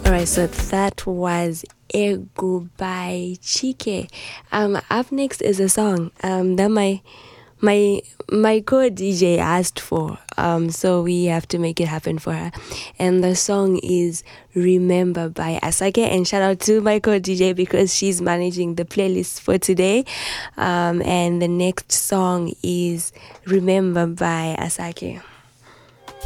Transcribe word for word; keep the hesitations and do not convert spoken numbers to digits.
Alright, so that was Ego by Chike. Um, up next is a song um that my my my co-D J asked for. Um, so we have to make it happen for her. And the song is Remember by Asake. And shout out to my co-D J because she's managing the playlist for today. Um, and the next song is Remember by Asake.